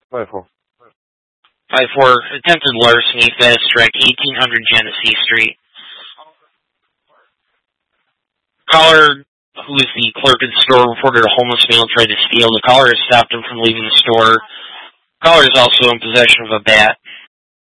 5-4. 5-4, attempted larceny, fast track, 1800 Genesee Street. Caller, who is the clerk at the store, reported a homeless male tried to steal. The caller has stopped him from leaving the store. Caller is also in possession of a bat.